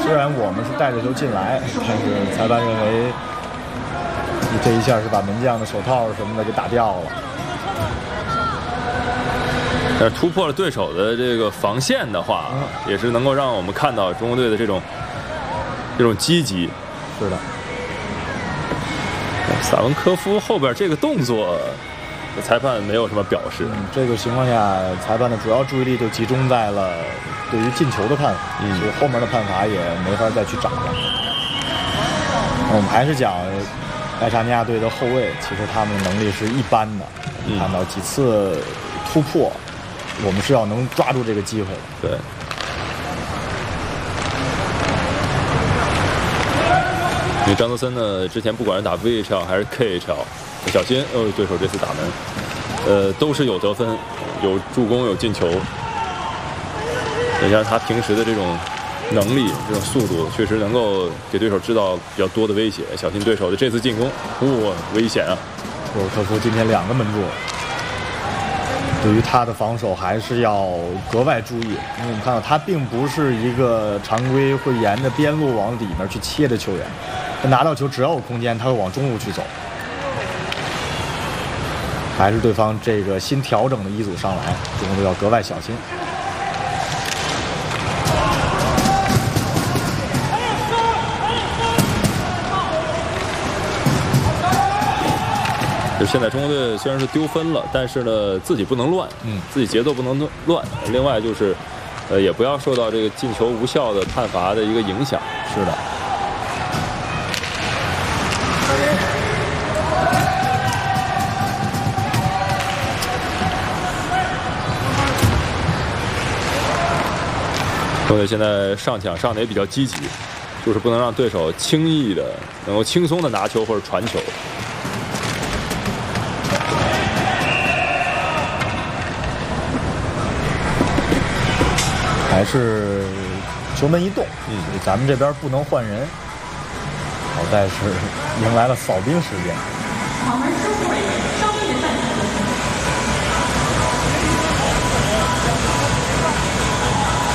虽然我们是带着球进来，但是裁判认为你这一下是把门将的手套什么的给打掉了。 但是突破了对手的这个防线的话，也是能够让我们看到中国队的这种积极。 是的。 萨文科夫后边这个动作，裁判没有什么表示。 这个情况下，裁判的主要注意力就集中在了对于进球的判罚，所以后面的判罚也没法再去找了。我们还是讲爱沙尼亚队的后卫，其实他们的能力是一般的。看到几次突破，我们是要能抓住这个机会的。 对。因为张德森呢，之前不管是打 VHL 还是 KHL， 小心对手这次打门，都是有得分、有助攻、有进球。再加上他平时的这种能力、这种速度，确实能够给对手制造比较多的威胁。小心对手的这次进攻，危险啊！ 沃尔科夫今天2个门柱，对于他的防守还是要格外注意，因为我们看到他并不是一个常规会沿着边路往里面去切的球员。他拿到球只要有空间，他会往中路去走。还是对方这个新调整的一组上来，中国队要格外小心。 就现在中国队虽然是丢分了，但是呢自己不能乱，自己节奏不能乱。另外就是，也不要受到这个进球无效的判罚的一个影响。 是的。 中国队现在上抢上的也比较积极，就是不能让对手轻易的能够轻松的拿球或者传球。 还是球门一动，咱们这边不能换人，好在是迎来了扫兵时间。